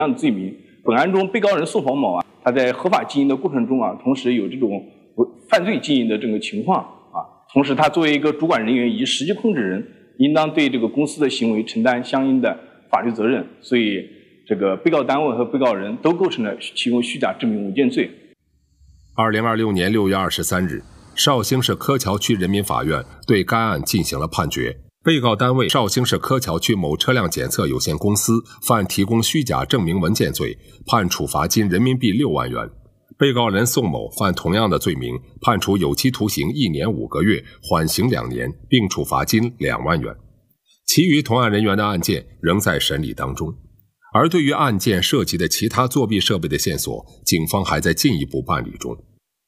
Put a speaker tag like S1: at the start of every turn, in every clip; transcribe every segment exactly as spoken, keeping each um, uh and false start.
S1: 样的罪名。本案中，被告人宋黄某啊，他在合法经营的过程中啊，同时有这种犯罪经营的这个情况啊，同时他作为一个主管人员以及实际控制人，应当对这个公司的行为承担相应的法律责任。所以，这个被告单位和被告人都构成了提供虚假证明文件罪。
S2: 二零二六年六月二十三日，绍兴市柯桥区人民法院对该案进行了判决。被告单位绍兴市柯桥区某车辆检测有限公司犯提供虚假证明文件罪，判处罚金人民币六万元。被告人宋某犯同样的罪名，判处有期徒刑一年五个月，缓刑两年，并处罚金两万元。其余同案人员的案件仍在审理当中。而对于案件涉及的其他作弊设备的线索，警方还在进一步办理中。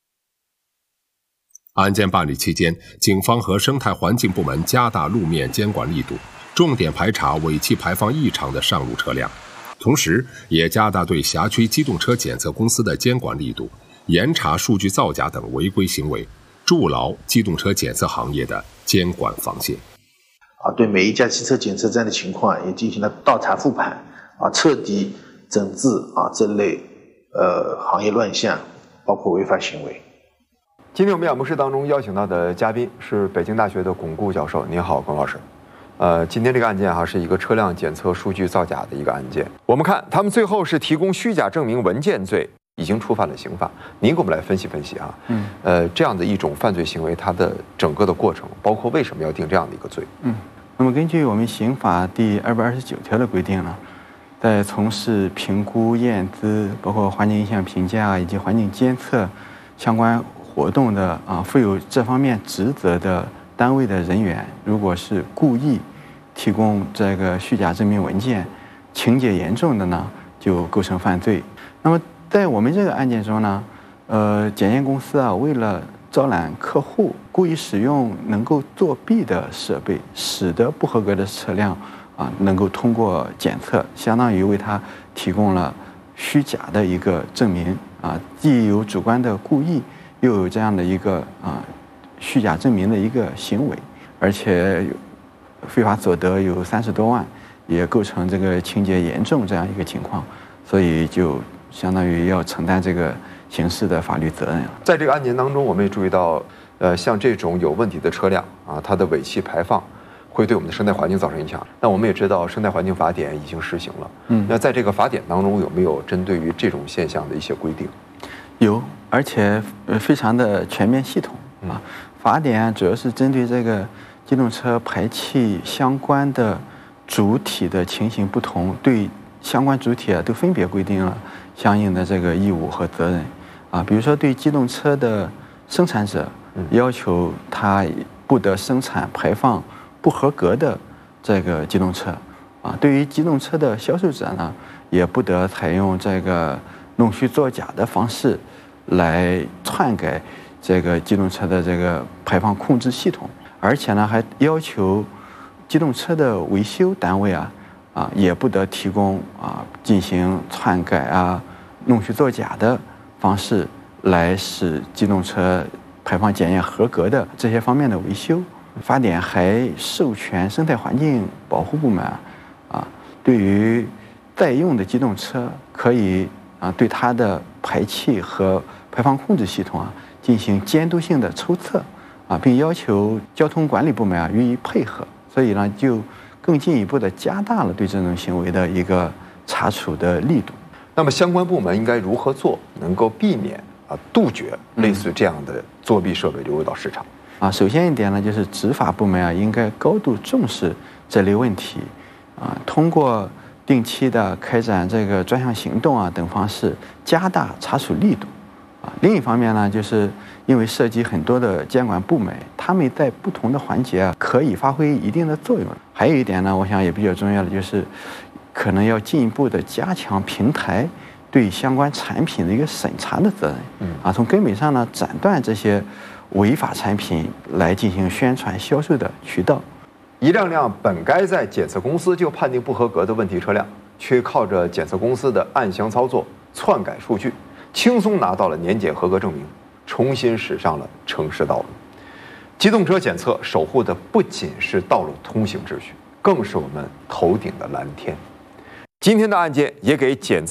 S2: 案件办理期间，警方和生态环境部门加大路面监管力度，重点排查尾气排放异常的上路车辆，同时也加大对辖区机动车检测公司的监管力度，严查数据造假等违规行为，筑牢机动车检测行业的监管防线。
S3: 啊，对每一家汽车检测站的情况也进行了倒查复盘，啊，彻底整治啊这类呃行业乱象，包括违法行为。
S4: 今天我们演播室当中邀请到的嘉宾是北京大学的巩固教授。您好，龚老师。呃，今天这个案件哈是一个车辆检测数据造假的一个案件。我们看他们最后是提供虚假证明文件罪，已经触犯了刑法。您给我们来分析分析啊，嗯，呃，这样的一种犯罪行为，它的整个的过程，包括为什么要定这样的一个罪？
S5: 嗯，那么根据我们刑法第二百二十九条的规定呢，在从事评估、验资，包括环境影响评价以及环境监测相关活动的啊，负有这方面职责的单位的人员，如果是故意提供这个虚假证明文件，情节严重的呢，就构成犯罪。那么在我们这个案件中呢，呃，检验公司啊，为了招揽客户，故意使用能够作弊的设备，使得不合格的车辆啊能够通过检测，相当于为他提供了虚假的一个证明啊，既有主观的故意，又有这样的一个啊虚假证明的一个行为，而且非法所得有三十多万，也构成这个情节严重这样一个情况，所以就相当于要承担这个刑事的法律责任了。
S4: 在这个案件当中，我们也注意到，呃，像这种有问题的车辆啊，它的尾气排放会对我们的生态环境造成影响。那我们也知道，生态环境法典已经实行了。嗯，那在这个法典当中，有没有针对于这种现象的一些规定？
S5: 有，而且呃非常的全面系统啊。法典主要是针对这个机动车排气相关的主体的情形不同，对相关主体啊都分别规定了相应的这个义务和责任啊。比如说对机动车的生产者，要求他不得生产排放不合格的这个机动车啊。对于机动车的销售者呢，也不得采用这个弄虚作假的方式来篡改这个机动车的这个排放控制系统，而且呢，还要求机动车的维修单位啊啊也不得提供啊进行篡改啊、弄虚作假的方式来使机动车排放检验合格的这些方面的维修。法典还授权生态环境保护部门啊，对于在用的机动车可以啊对它的排气和排放控制系统啊进行监督性的抽测啊，并要求交通管理部门啊予以配合。所以呢，就更进一步的加大了对这种行为的一个查处的力度。
S4: 那么相关部门应该如何做，能够避免啊杜绝类似这样的作弊设备流入到市场？
S5: 啊，首先一点呢，就是执法部门啊应该高度重视这类问题啊，通过定期的开展这个专项行动啊等方式加大查处力度啊。另一方面呢，就是因为涉及很多的监管部门，他们在不同的环节啊可以发挥一定的作用。还有一点呢，我想也比较重要的就是，可能要进一步的加强平台对相关产品的一个审查的责任。嗯啊，从根本上呢斩断这些违法产品来进行宣传销售的渠道。
S4: 一辆辆本该在检测公司就判定不合格的问题车辆，却靠着检测公司的暗箱操作、篡改数据，轻松拿到了年检合格证明，重新驶上了城市道路。机动车检测守护的不仅是道路通行秩序，更是我们头顶的蓝天。今天的案件也给检测